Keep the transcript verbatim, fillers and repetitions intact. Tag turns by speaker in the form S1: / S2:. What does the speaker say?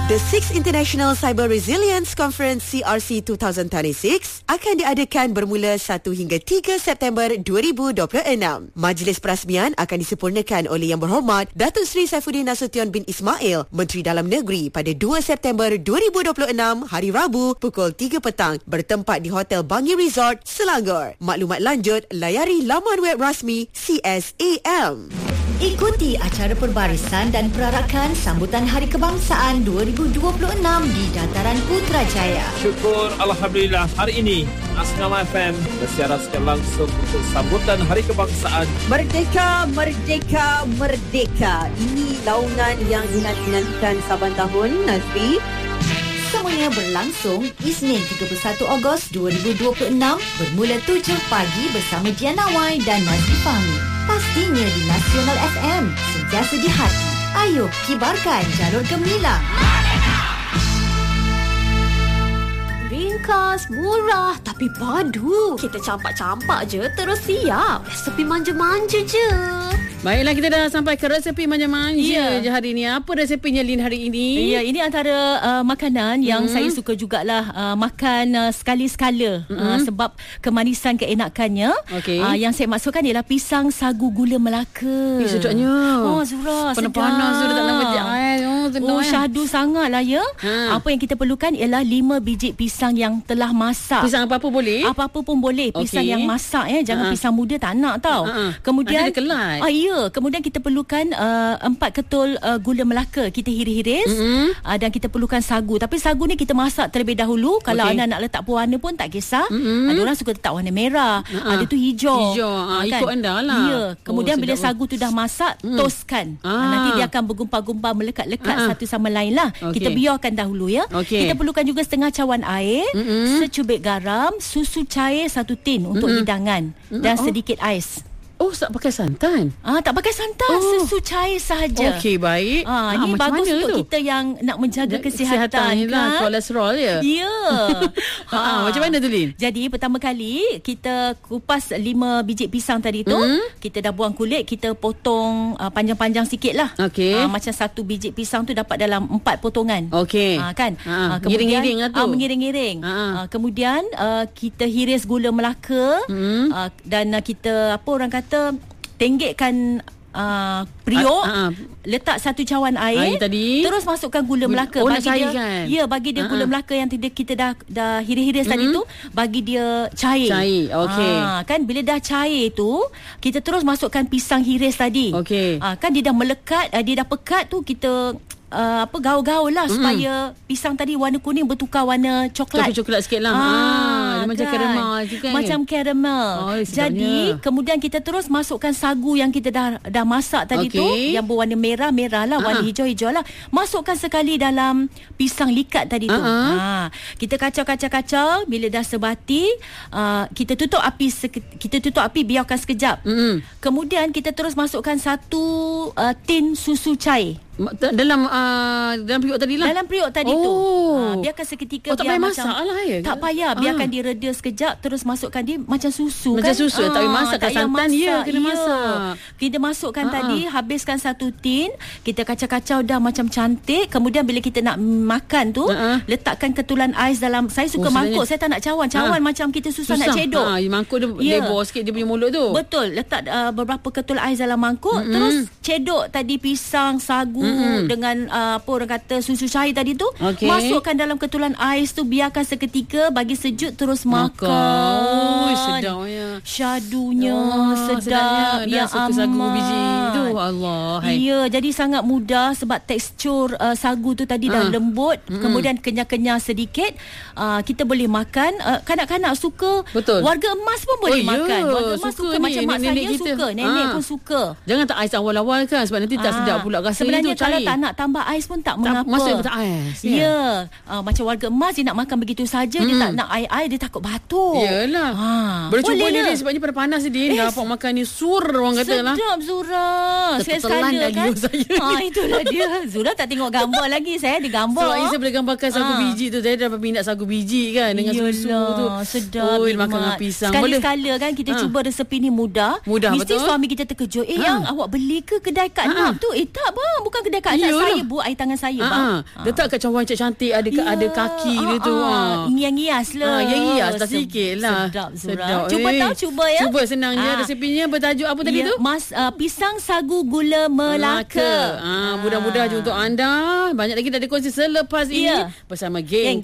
S1: The Sixth International Cyber Resilience Conference C R C dua ribu dua puluh enam akan diadakan bermula satu hingga tiga September dua ribu dua puluh enam. Majlis perasmian akan disempurnakan oleh Yang Berhormat Datuk Seri Saifuddin Nasution bin Ismail, Menteri Dalam Negeri, pada dua September dua ribu dua puluh enam, hari Rabu, pukul tiga petang, bertempat di Hotel Bangi Resort, Selangor. Maklumat lanjut, layari laman web rasmi C S A M.
S2: Ikuti acara perbarisan dan perarakan sambutan Hari Kebangsaan dua ribu dua puluh enam di Dataran Putrajaya.
S3: Syukur Alhamdulillah, hari ini Asngam F M bersiarkan langsung untuk sambutan Hari Kebangsaan.
S4: Merdeka, merdeka, merdeka. Ini launan yang dinantikan saban tahun, Nazri.
S2: Semuanya berlangsung Isnin tiga puluh satu Ogos dua ribu dua puluh enam bermula tujuh pagi bersama Diana Wai dan Nazri Fahmi. Pastinya di Nasional F M, sentiasa di hati. Ayo kibarkan jalur gemilang.
S5: Ringkas, murah tapi padu. Kita campak-campak je terus siap. Resepi manja-manja je.
S6: Baiklah, kita dah sampai ke resepi manja-manja
S5: yeah.
S6: je hari ini. Apa resepinya Lin hari ini?
S7: Ya, ini antara uh, makanan yang hmm. saya suka jugalah uh, makan uh, sekali-sekala hmm. uh, sebab kemanisan keenakannya.
S6: Okay.
S7: Uh, yang saya maksudkan ialah pisang sagu gula Melaka.
S6: Eh, sedapnya.
S7: Oh, Zura, sedap.
S6: Panas-panas Zura tak nak macam air. Oh, sedap.
S7: Oh, syahdu sangatlah ya. Ha. Apa yang kita perlukan ialah lima biji pisang yang telah masak.
S6: Pisang apa-apa boleh?
S7: Apa-apa pun boleh. Pisang okay. yang masak ya. Jangan
S6: Ha-ha.
S7: pisang muda tak nak tau.
S6: Ha-ha.
S7: Kemudian
S6: ada kelat.
S7: Ah, ya. Kemudian kita perlukan uh, empat ketul uh, gula Melaka. Kita hiris-hiris mm-hmm. uh, dan kita perlukan sagu. Tapi sagu ni kita masak terlebih dahulu. Kalau
S6: okay.
S7: anda nak letak pewarna pun tak kisah.
S6: Mm-hmm.
S7: Ada orang suka letak warna merah.
S6: Uh-huh.
S7: Ada tu hijau.
S6: Hijau. Uh,
S7: kan?
S6: Ikut anda lah.
S7: Ya. Kemudian
S6: oh,
S7: bila sagu tu dah masak, mm. toastkan.
S6: Ah.
S7: Uh, nanti dia akan bergumpal-gumpal, melekat-lekat uh-huh. satu sama lain lah.
S6: Okay.
S7: Kita biarkan dahulu ya.
S6: Okay.
S7: Kita perlukan juga setengah cawan air, mm-hmm. secubit garam, susu cair satu tin untuk mm-hmm. hidangan mm-hmm. dan
S6: oh.
S7: sedikit ais.
S6: Oh, tak pakai santan?
S7: Ah, tak pakai santan,
S6: oh.
S7: susu cair sahaja.
S6: Okey, baik.
S7: Ah,
S6: ah,
S7: ini bagus untuk
S6: tu?
S7: kita yang nak menjaga kesihatan,
S6: kesihatan
S7: kan?
S6: Kolesterol ya.
S7: Ya.
S6: ha, ah, macam mana tu, Lin?
S7: Jadi pertama kali kita kupas lima biji pisang tadi tu, mm. kita dah buang kulit, kita potong uh, panjang-panjang sikit lah.
S6: Okey.
S7: Ah, macam satu biji pisang tu dapat dalam empat potongan.
S6: Okey.
S7: Ah, kan?
S6: Ah,
S7: ah, kemudian
S6: mengiring-iring lah tu.
S7: Ah, mengiring-iring.
S6: Ah.
S7: Ah, kemudian uh, kita hiris gula Melaka, mm. uh, dan uh, kita apa orang kata tenggekkan uh, periuk, uh, uh, letak satu cawan air,
S6: air tadi.
S7: Terus masukkan gula Melaka.
S6: Oh,
S7: bagi dia,
S6: kan?
S7: ya, bagi dia uh, gula Melaka yang tidak kita dah dah hiris-hiris
S6: mm-hmm.
S7: tadi tu, bagi dia cair.
S6: Cair, okey.
S7: Ha, kan bila dah cair tu, kita terus masukkan pisang hiris tadi.
S6: Okey.
S7: Ha, kan dia dah melekat, dia dah pekat tu, kita Uh, apa gaul-gaul lah mm. supaya pisang tadi warna kuning bertukar warna coklat.
S6: Coklat sikit lah. Ah, ah, kan? Macam karamel juga.
S7: Macam karamel.
S6: Oh,
S7: jadi kemudian kita terus masukkan sagu yang kita dah dah masak tadi okay. tu, yang berwarna merah-merah lah, warna uh-huh. hijau-hijau lah. Masukkan sekali dalam pisang likat tadi tu.
S6: Uh-huh.
S7: Ha, kita kacau-kacau-kacau. Bila dah sebati, uh, kita tutup api seke- kita tutup api biarkan sekejap. Mm-hmm. Kemudian kita terus masukkan satu uh, tin susu cair.
S6: Dalam uh, dalam periuk tadi lah.
S7: Dalam periuk tadi
S6: oh.
S7: tu. Ha, biarkan seketika.
S6: Oh, tak
S7: biar
S6: payah
S7: macam,
S6: masak lah ya?
S7: Tak payah. Biarkan
S6: ah.
S7: dia reda sekejap. Terus masukkan dia macam susu.
S6: Macam
S7: kan?
S6: susu. Ah, tak payah masak. Tak santan masak. Ya, kena
S7: ya.
S6: masak.
S7: Kita masukkan
S6: ah.
S7: tadi. Habiskan satu tin. Kita kacau-kacau dah macam cantik. Kemudian bila kita nak makan tu, ah. letakkan ketulan ais dalam. Saya suka oh, mangkuk. Saya tak nak cawan. Cawan ah. macam kita susah, susah nak cedok.
S6: Ah, mangkuk dia yeah. lebor sikit dia punya mulut tu.
S7: Betul. Letak uh, beberapa ketul ais dalam mangkuk. Mm-hmm. Terus cedok tadi pisang, sagu mm-hmm. dengan uh, apa orang kata susu cair tadi tu, okay. masukkan dalam ketulan ais tu, biarkan seketika, bagi sejuk, terus makan.
S6: makan. Oh, sedapnya.
S7: Syadunya
S6: oh,
S7: sedap.
S6: Ya amat. Sagu biji tu. Allah.
S7: Ya, jadi sangat mudah sebab tekstur uh, sagu tu tadi uh. dah lembut, mm-hmm. kemudian kenyal-kenyal sedikit. Uh, kita boleh makan. Uh, kanak-kanak suka. Betul. Warga emas pun boleh oh, makan. Yeah. Warga emas suka, suka macam mak saya kita. suka. Nenek ah. pun suka.
S6: Jangan tak ais awal-awal kan, sebab nanti tak ah. sedap pula rasa.
S7: Sebenarnya
S6: itu
S7: kalau
S6: cair.
S7: tak nak tambah ais pun tak mengapa.
S6: Masuk tak ais.
S7: Ya. Yeah. Uh, macam warga emas dia nak makan begitu saja, hmm. dia tak nak air-air, dia takut batuk.
S6: Yalah. Ha. Boleh cuba ni dia, sebabnya pada panas dia eh, dapat makan ni sur orang kata lah.
S7: Sedap Zura. Saya sekali kan. Ha, itulah dia. Zura tak tengok gambar lagi. Saya ada gambar.
S6: Sebab so, saya boleh gambarkan sagu ha. biji tu. Saya dapat minat sagu biji kan dengan Yalah, susu tu.
S7: Sedap.
S6: Oh, makan dengan pisang.
S7: Sekali-sekala kan kita ha. cuba resepi ni mudah.
S6: Mudah
S7: Mesti
S6: betul.
S7: suami kita terkejut. Eh ha. yang awak beli ke kedai Kak ha. Nop tu? Eh tak bang, bukan dekat anak saya bu, air tangan saya
S6: ha,
S7: bang.
S6: Ha. Letak kat cawan cantik ada ya. ada kaki
S7: ha,
S6: dia tu.
S7: Ha. Ngias-ngias lah.
S6: Ha, ngias tak sikit lah.
S7: Sedap Zura.
S6: Sedap.
S7: Cuba
S6: eh.
S7: tahu cuba ya.
S6: Cuba senang je. Ha. Resipinya bertajuk apa tadi
S7: ya,
S6: tu?
S7: Mas uh, pisang sagu gula Melaka.
S6: Ha, mudah-mudahan untuk anda. Banyak lagi dah dikongsi selepas ya. ini bersama geng